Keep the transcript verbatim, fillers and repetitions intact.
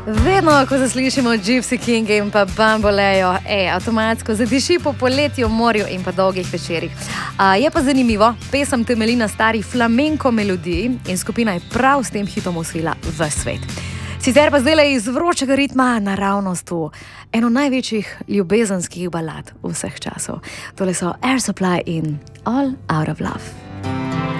Vedno, ko zaslišimo Gypsy King in pa Bambolejo, ej, avtomatsko zadiši po poletju, morju in pa dolgih večerih. A, je pa zanimivo, pesem temelji na stari flamenko melodiji in skupina je prav s tem hitom osvojila ves svet. Sicer pa zdajle iz vročega ritma naravnost v eno največjih ljubezenskih balad vseh časov. Tole so Air Supply in All Out of Love.